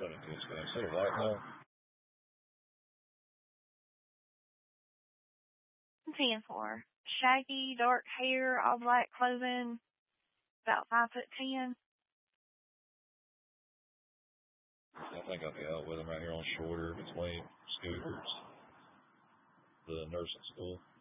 17 scan. Is that a white male? 10-4. Shaggy, dark hair, all black clothing, about 5'10". I think I'll be out with him right here on Shorter between Scooters, the nursing school.